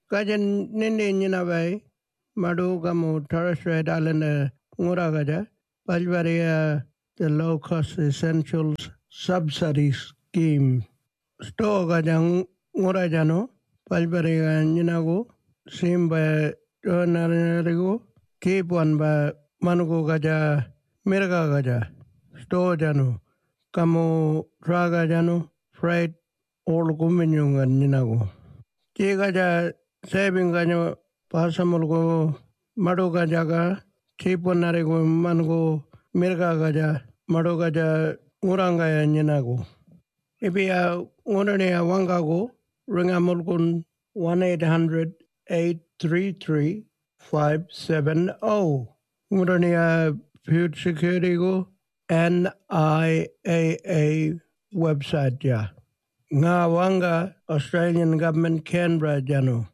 Kajan nindi nyinabai madu kamu Torres Strait Islander nguragaja Palvaria the low cost essentials subsidy scheme. Sto kajang ngurajano Palvaria nyinago simba donarigo keep one ba manugo gaja mirga gaja sto jano kamu traga jano freight all guminyungan nyinago. Chigaja saving ganyo pasamulgo maduga jaga chipunarigo mango mirga gaja maduga ja nguranga ya nyinago. Ibia ngunani ya wangago ringamulgun 1-800-833-570. Ngunani ya food security go NIAA website ja. Nga wanga Australian government Canberra jano.